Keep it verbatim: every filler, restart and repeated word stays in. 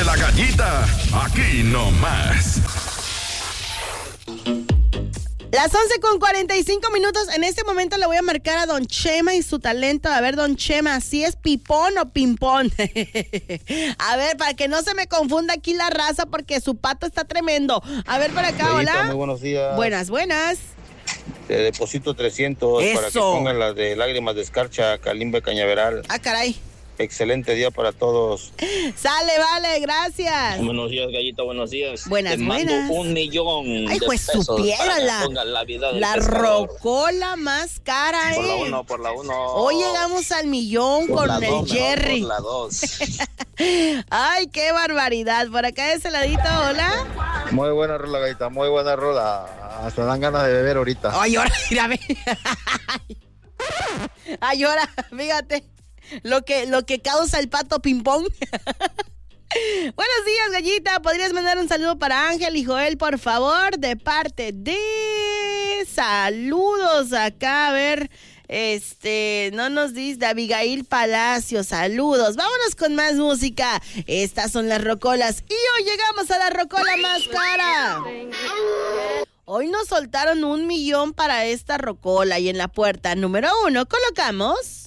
de la gallita, aquí nomás. Las once con cuarenta y cinco minutos. En este momento le voy a marcar a Don Chema y su talento. A ver, Don Chema, ¿si es pipón o pimpón? A ver, para que no se me confunda aquí la raza, porque su pato está tremendo. A ver, por acá, Gallita, hola. muy buenos días. Buenas, buenas. Te deposito trescientos Eso. para que pongan las de lágrimas de escarcha, Calimba y Cañaveral. Ah, caray. Excelente día para todos. Sale, vale, gracias. Buenos días, Gallita, buenos días. Buenas, Te mando buenas. un millón Ay, de pues pesos supiera para que la, pongan la vida del la pescador. rocola más cara, Por la ¿eh? uno, por la uno. Hoy llegamos al millón Por con la el dos, mejor, Jerry. por la dos. Ay, qué barbaridad. Por acá de ese ladito, hola. Muy buena rola, Gallita, muy buena rola. Hasta dan ganas de beber ahorita. Ay, ahora, mírame. Ay, ahora, fíjate. Lo que, lo que causa el pato ping-pong. Buenos días, Gallita. ¿Podrías mandar un saludo para Ángel y Joel, por favor? De parte de... Saludos acá, a ver... Este, no nos dice de Abigail Palacio, saludos. Vámonos con más música. Estas son las rocolas y hoy llegamos a la rocola más cara. Hoy nos soltaron un millón para esta rocola y en la puerta número uno colocamos...